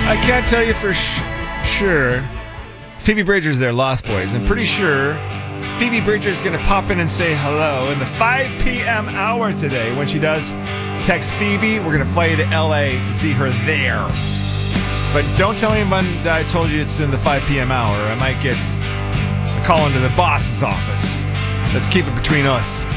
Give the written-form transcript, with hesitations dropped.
I can't tell you for sure. Phoebe Bridgers there, Lost Boys. I'm pretty sure Phoebe Bridgers is going to pop in and say hello in the 5 p.m. hour today. When she does, text Phoebe. We're going to fly you to L.A. to see her there. But don't tell anyone that I told you it's in the 5 p.m. hour. I might get a call into the boss's office. Let's keep it between us.